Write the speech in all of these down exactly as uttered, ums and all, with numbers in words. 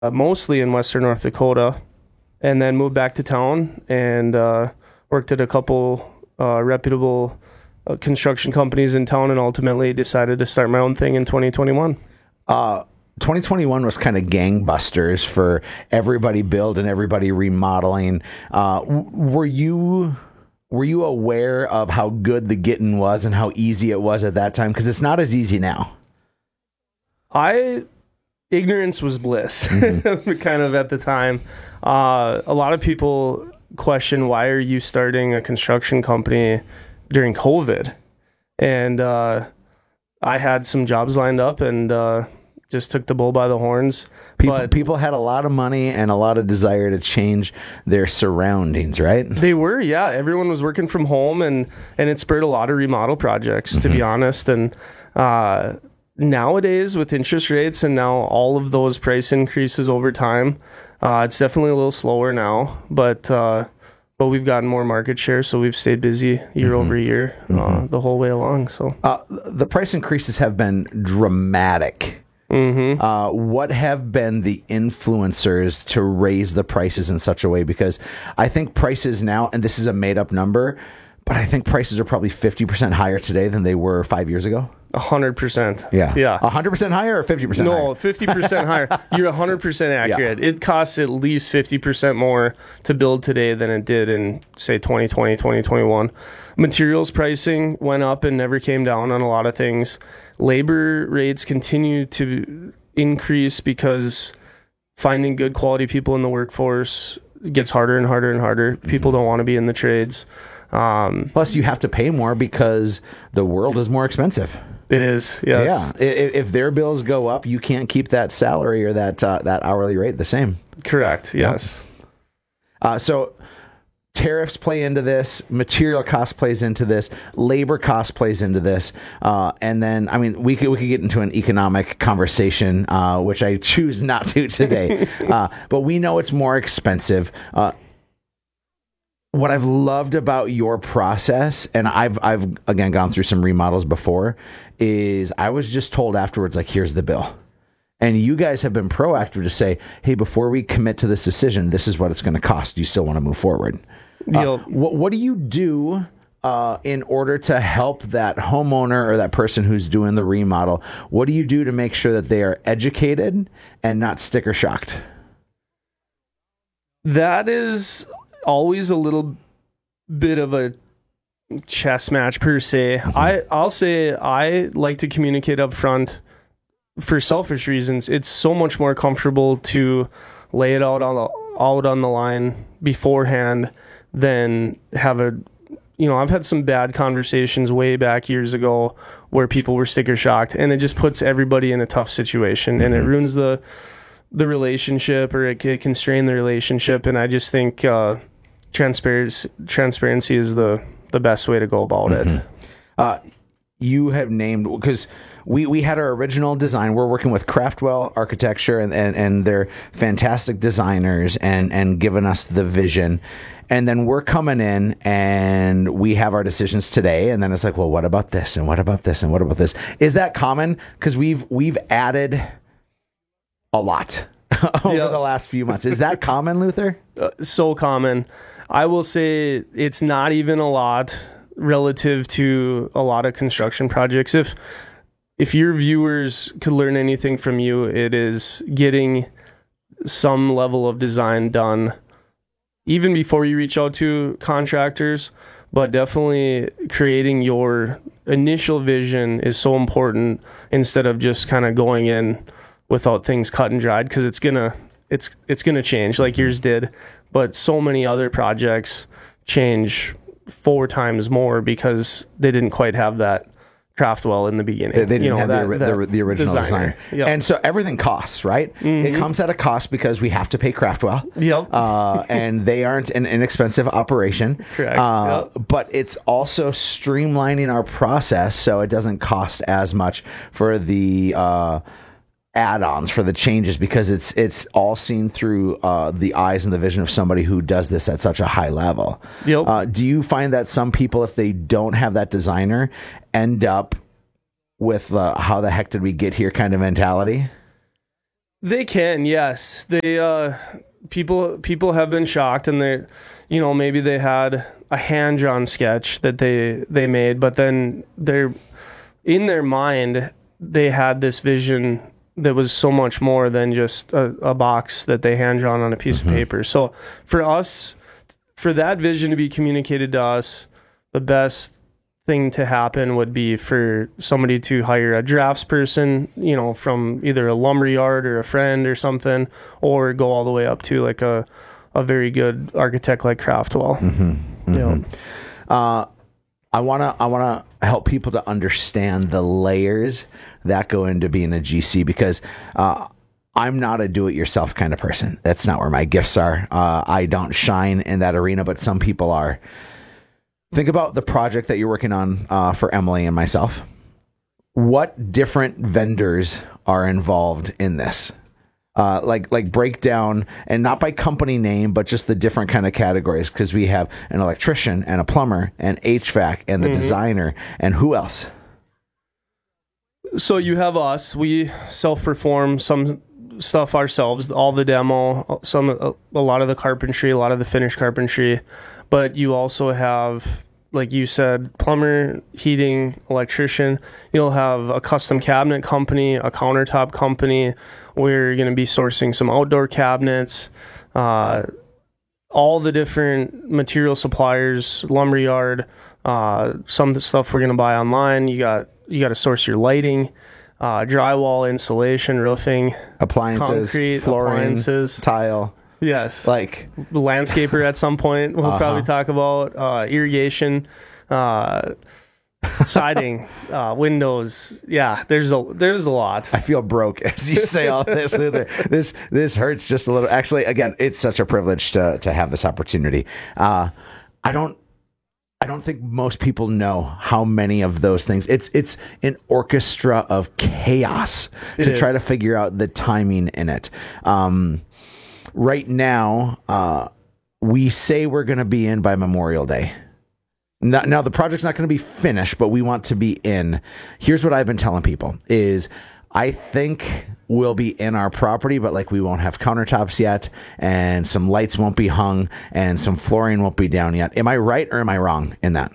uh, mostly in Western North Dakota, and then moved back to town and uh, worked at a couple uh, reputable uh, construction companies in town, and ultimately decided to start my own thing in twenty twenty-one. Uh, twenty twenty-one was kind of gangbusters for everybody build and everybody remodeling. Uh, w- were you were you aware of how good the getting was and how easy it was at that time? Because it's not as easy now. I ignorance was bliss, mm-hmm. kind of at the time. Uh, a lot of people question, why are you starting a construction company during COVID? And uh, I had some jobs lined up and uh, just took the bull by the horns. People, but people had a lot of money and a lot of desire to change their surroundings, right? They were, yeah. Everyone was working from home, and, and it spurred a lot of remodel projects, to mm-hmm. be honest. And uh, nowadays, with interest rates and now all of those price increases over time, uh, it's definitely a little slower now. But uh, but we've gotten more market share, so we've stayed busy year mm-hmm. over year uh, mm-hmm. the whole way along. So uh, the price increases have been dramatic. Mm-hmm. Uh, what have been the influencers to raise the prices in such a way? Because I think prices now, and this is a made-up number, but I think prices are probably fifty percent higher today than they were five years ago. one hundred percent. Yeah. Yeah. one hundred percent higher or fifty percent higher? No, fifty percent higher. You're one hundred percent accurate. Yeah. It costs at least fifty percent more to build today than it did in, say, twenty twenty, twenty twenty-one. Materials pricing went up and never came down on a lot of things. Labor rates continue to increase because finding good quality people in the workforce gets harder and harder and harder. People don't want to be in the trades. Um, Plus, you have to pay more because the world is more expensive. It is, yes. Yeah. If, if their bills go up, you can't keep that salary or that uh, that hourly rate the same. Correct, yes. Uh, so tariffs play into this, material cost plays into this, labor cost plays into this, uh, and then, I mean, we could we could get into an economic conversation, uh, which I choose not to today, uh, but we know it's more expensive. Uh, what I've loved about your process, and I've I've again gone through some remodels before, is I was just told afterwards, like, here's the bill. And you guys have been proactive to say, hey, before we commit to this decision, this is what it's going to cost. Do you still want to move forward? Uh, what, what do you do uh, in order to help that homeowner or that person who's doing the remodel? What do you do to make sure that they are educated and not sticker shocked? That is always a little bit of a chess match per se. Mm-hmm. I, I'll say I like to communicate up front for selfish reasons. It's so much more comfortable to lay it out on the, out on the line beforehand than have a, you know, I've had some bad conversations way back years ago where people were sticker shocked, and it just puts everybody in a tough situation, mm-hmm. and it ruins the the relationship, or it, it can strain the relationship. And I just think uh, transparency transparency is the the best way to go about mm-hmm. it. Uh, you have named, because we, we had our original design. We're working with Craftwell Architecture, and, and, and they're fantastic designers and, and giving us the vision. And then we're coming in and we have our decisions today. And then it's like, well, what about this? And what about this? And what about this? Is that common? Because we've, we've added a lot over yeah. the last few months. Is that common, Luther? Uh, so common. I will say it's not even a lot relative to a lot of construction projects. If if your viewers could learn anything from you, it is getting some level of design done even before you reach out to contractors, but definitely creating your initial vision is so important instead of just kind of going in without things cut and dried, because it's gonna it's it's gonna change like yours did, but so many other projects change four times more because they didn't quite have that Craftwell in the beginning. They, they didn't you know, have that, the, that the, the original designer. design. Yep. And so everything costs, right? Mm-hmm. It comes at a cost because we have to pay Craftwell. Yep. Uh, and they aren't an inexpensive operation. Correct. Uh, yep. But it's also streamlining our process so it doesn't cost as much for the uh, add-ons, for the changes, because it's it's all seen through uh, the eyes and the vision of somebody who does this at such a high level. Yep. Uh, do you find that some people, if they don't have that designer, end up with uh, how the heck did we get here kind of mentality? They can, yes. They uh, people people have been shocked, and they, you know, maybe they had a hand-drawn sketch that they they made, but then they're in their mind they had this vision that was so much more than just a, a box that they hand-drawn on a piece mm-hmm. of paper. So for us, for that vision to be communicated to us, the best thing to happen would be for somebody to hire a drafts person, you know, from either a lumber yard or a friend or something, or go all the way up to like a, a very good architect like Craftwell. Mm-hmm. Mm-hmm. You know. Uh, I want to I want to help people to understand the layers that go into being a G C, because uh, I'm not a do-it-yourself kind of person. That's not where my gifts are. Uh, I don't shine in that arena, but some people are. Think about the project that you're working on uh, for Emily and myself. What different vendors are involved in this? Uh, like like breakdown, and not by company name, but just the different kind of categories, because we have an electrician and a plumber and H V A C and the mm-hmm. designer, and who else? So you have us. We self-perform some stuff ourselves, all the demo, some a, a lot of the carpentry, a lot of the finished carpentry. But you also have, like you said, plumber, heating, electrician. You'll have a custom cabinet company, a countertop company. We're going to be sourcing some outdoor cabinets, uh, all the different material suppliers, lumberyard, uh, some of the stuff we're going to buy online. You got you got to source your lighting, uh, drywall, insulation, roofing, appliances, concrete, flooring, appliances, tile. Yes. Like landscaper at some point we'll uh-huh. probably talk about, uh, irrigation, uh, siding, uh, windows. Yeah, there's a there's a lot. I feel broke as you say all this, Luther. This this hurts just a little. Actually, again, it's such a privilege to to have this opportunity. Uh, I don't I don't think most people know how many of those things. It's it's an orchestra of chaos it to is. try to figure out the timing in it. Um, right now, uh, we say we're going to be in by Memorial Day. Now, now the project's not going to be finished, but we want to be in. Here's what I've been telling people is I think we'll be in our property, but like we won't have countertops yet, and some lights won't be hung, and some flooring won't be down yet. Am I right or am I wrong in that?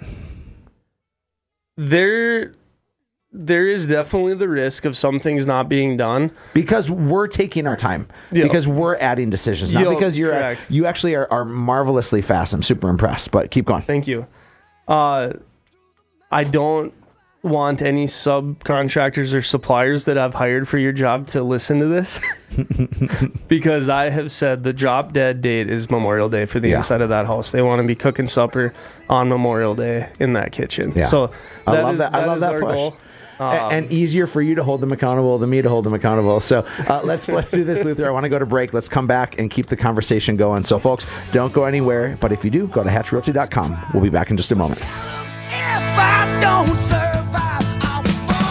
There, there is definitely the risk of some things not being done. Because we're taking our time. Yo. Because we're adding decisions. Not Yo, because you're a, you actually are, are marvelously fast. I'm super impressed, but keep going. Thank you. Uh, I don't want any subcontractors or suppliers that I've hired for your job to listen to this because I have said the drop dead date is Memorial Day for the yeah. inside of that house. They want to be cooking supper on Memorial Day in that kitchen. Yeah. So I that love is, that. I that love is that our push. goal. Um, and easier for you to hold them accountable than me to hold them accountable. So uh, let's let's do this, Luther. I want to go to break. Let's come back and keep the conversation going. So, folks, don't go anywhere. But if you do, go to hatch realty dot com. We'll be back in just a moment. If I don't survive, I'll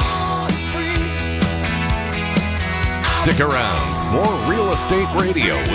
be born free. Stick around. More Real Estate Radio with